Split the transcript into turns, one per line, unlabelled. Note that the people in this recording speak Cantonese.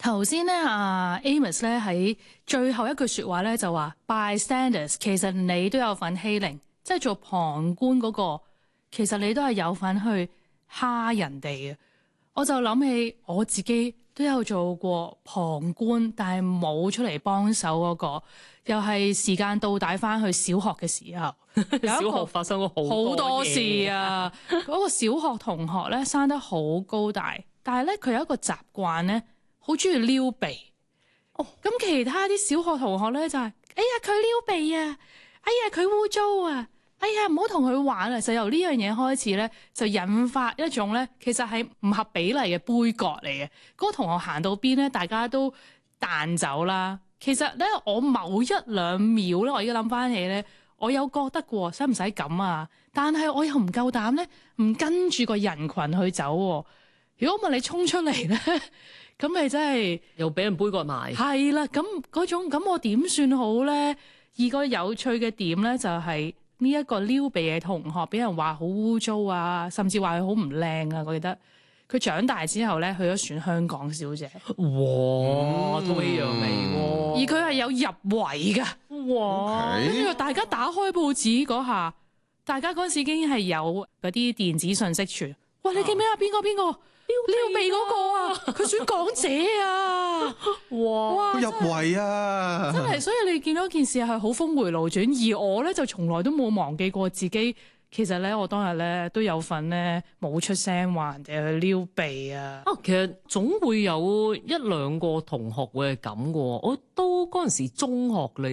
頭先咧，Amos 咧喺最後一句説話咧就話 bystanders，其實你都有份欺凌，即係做旁觀嗰個，其實你都係有份去蝦人哋嘅。我就諗起我自己都有做過旁觀，但係冇出嚟幫手嗰個，又係時間倒帶翻去小學嘅時候，
小學發生咗
好多事啊！嗰個小學同學咧生得好高大，但係咧佢有一個習慣咧。好中意撩鼻，咁其他啲小學同學咧就係，哎呀佢撩鼻啊，哎呀佢污糟啊，哎呀唔好同佢玩啊！就由呢樣嘢開始咧，就引發一種咧，其實係唔合比例嘅杯葛嚟嘅。嗰個同學行到邊咧，大家都彈走啦。其實咧，我某一兩秒咧，我而家諗翻起咧，我有覺得過，使唔使咁啊？但係我又唔夠膽咧，唔跟住個人群去走。如果唔係你衝出嚟咧。咁咪真係
又俾人杯葛埋，
係啦。咁嗰種咁我點算好咧？而個有趣嘅點咧，就係呢一個撩鼻嘅同學，俾人話好污糟啊，甚至話佢好唔靚啊。我記得佢長大之後咧，去咗選香港小姐，
哇，都一樣味喎。
而佢係有入圍㗎，哇！跟住大家打開報紙嗰下，大家嗰陣時已經係有嗰啲電子信息傳，喂，你記唔記得邊個？撩鼻嗰個啊，佢選港姐啊，
哇！
佢入圍啊，
真係，所以你見到件事係好峰迴路轉，而我咧就從來都冇忘記過自己。其實咧，我當日咧都有份咧冇出聲話人哋去撩鼻啊。
其實總會有一兩個同學會係咁嘅喎。我都嗰陣時中學你